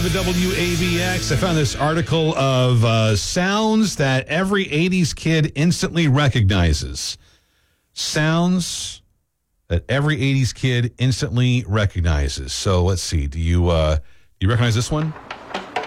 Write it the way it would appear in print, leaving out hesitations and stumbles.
95 at WAVX. I found this article of sounds that every 80s kid instantly recognizes. Sounds that every 80s kid instantly recognizes. So let's see. Do you recognize this one?